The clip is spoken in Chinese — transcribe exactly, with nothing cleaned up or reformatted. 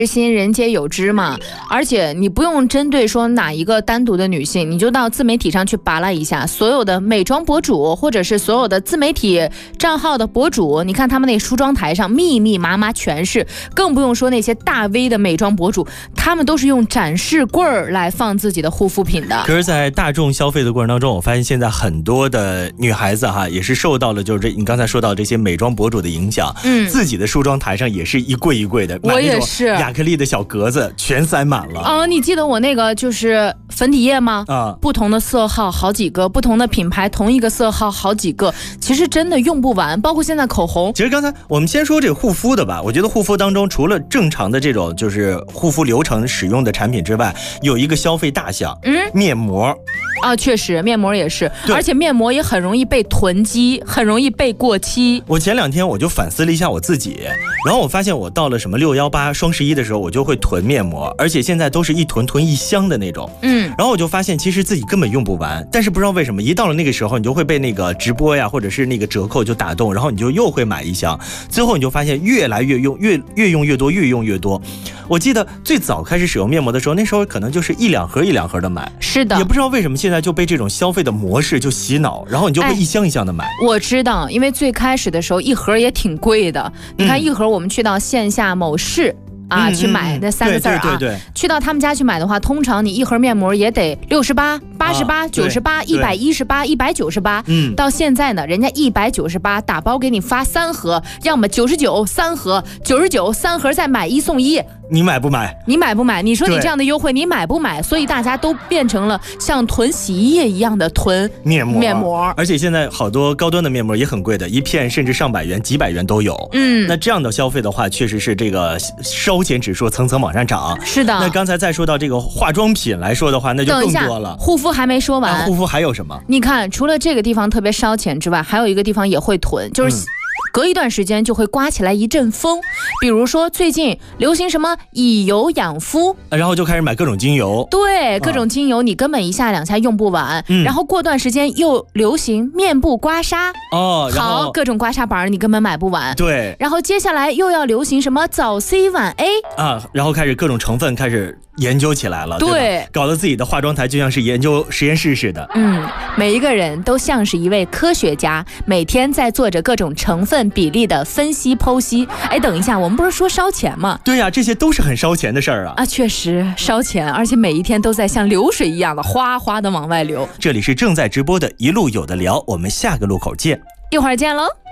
心人皆有之嘛，而且你不用针对说哪一个单独的女性，你就到自媒体上去扒拉一下，所有的美妆博主或者是所有的自媒体账号的博主，你看他们那梳妆台上密密麻麻全是，更不用说那些大 V 的美妆博主，他们都是用展示柜儿来放自己的护肤品的。 可是在大众消费的过程当中，我发现现在很多的女孩子哈，也是受到了就是这你刚才说到这些美妆博主的影响，嗯，自己的梳妆台上也是一柜一柜的， 我也是亚克力的小格子全塞满了啊、呃！你记得我那个就是粉底液吗？啊，不同的色号好几个，不同的品牌同一个色号好几个，其实真的用不完。包括现在口红， 其实刚才我们先说这个护肤的吧，我觉得护肤当中除了正常的这种就是护肤流程使用的产品之外，有一个消费大项，嗯，面膜。 啊，确实，面膜也是，而且面膜也很容易被囤积，很容易被过期。 我前两天我就反思了一下我自己，然后我发现我到了什么六幺八、双十一的时候，我就会囤面膜，而且现在都是一囤囤一箱的那种。嗯，然后我就发现其实自己根本用不完，但是不知道为什么，一到了那个时候，你就会被那个直播呀，或者是那个折扣就打动，然后你就又会买一箱，最后你就发现越来越用，越越用越多，越用越多。我记得最早开始使用面膜的时候，那时候可能就是一两盒一两盒的买， 是的， 也不知道为什么现在就被这种消费的模式就洗脑，然后你就会一箱一箱的买。 哎、我知道，因为最开始的时候一盒也挺贵的，你看一盒我们去到线下某市。啊，去买那三个字啊， 对对对对， 去到他们家去买的话，通常你一盒面膜也得六十八、八十八、九十八、一百一十八、一百九十八。嗯，到现在呢，人家一百九十八打包给你发三盒，要么九十九三盒，九十九三盒再买一送一。 你买不买？ 你买不买？你说你这样的优惠，你买不买？所以大家都变成了像囤洗衣液一样的囤面膜。 面膜， 而且现在好多高端的面膜也很贵的，一片甚至上百元、几百元都有。嗯，那这样的消费的话，确实是这个烧钱指数层层往上涨。 是的。 那刚才再说到这个化妆品来说的话，那就更多了。 护肤还没说完、 啊，护肤还有什么？ 你看，除了这个地方特别烧钱之外，还有一个地方也会囤，就是。嗯，隔一段时间就会刮起来一阵风，比如说最近流行什么以油养肤， 然后就开始买各种精油。 对，各种精油你根本一下两下用不完。嗯，然后过段时间又流行面部刮痧。哦，好，各种刮痧板你根本买不完。 对， 然后接下来又要流行什么早 C 晚 A 啊，然后开始各种成分开始研究起来了。 对， 对，搞得自己的化妆台就像是研究实验室似的。 嗯，每一个人都像是一位科学家，每天在做着各种成分比例的分析剖析。哎，等一下，我们不是说烧钱吗？ 对呀、啊，这些都是很烧钱的事儿啊。 啊，确实烧钱，而且每一天都在像流水一样的哗哗的往外流。 这里是正在直播的一路有的聊，我们下个路口见， 一会儿见喽。